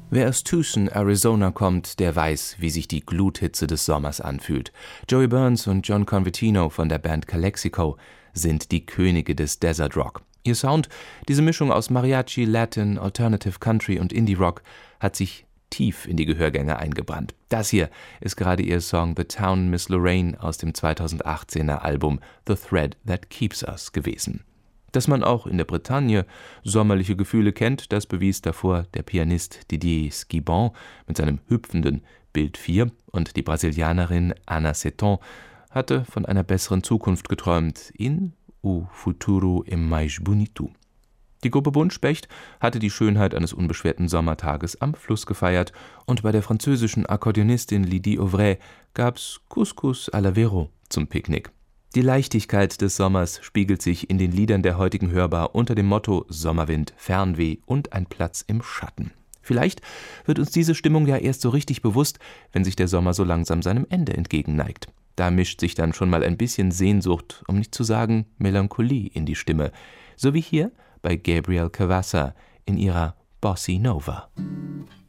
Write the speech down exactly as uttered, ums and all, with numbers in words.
Wer aus Tucson, Arizona kommt, der weiß, wie sich die Gluthitze des Sommers anfühlt. Joey Burns und John Convertino von der Band Calexico sind die Könige des Desert Rock. Ihr Sound, diese Mischung aus Mariachi, Latin, Alternative Country und Indie Rock, hat sich tief in die Gehörgänge eingebrannt. Das hier ist gerade ihr Song The Town Miss Lorraine aus dem zweitausendachtzehner Album The Thread That Keeps Us gewesen. Dass man auch in der Bretagne sommerliche Gefühle kennt, das bewies davor der Pianist Didier Skibon mit seinem hüpfenden Bild vier und die Brasilianerin Ana Seton hatte von einer besseren Zukunft geträumt in O Futuro é Mais Bonito. Die Gruppe Buntspecht hatte die Schönheit eines unbeschwerten Sommertages am Fluss gefeiert und bei der französischen Akkordeonistin Lydie Auvray gab's Couscous à la Véro zum Picknick. Die Leichtigkeit des Sommers spiegelt sich in den Liedern der heutigen hörbar unter dem Motto Sommerwind, Fernweh und ein Platz im Schatten. Vielleicht wird uns diese Stimmung ja erst so richtig bewusst, wenn sich der Sommer so langsam seinem Ende entgegenneigt. Da mischt sich dann schon mal ein bisschen Sehnsucht, um nicht zu sagen Melancholie in die Stimme, so wie hier bei Gabrielle Cavassa in ihrer Bossa Nova.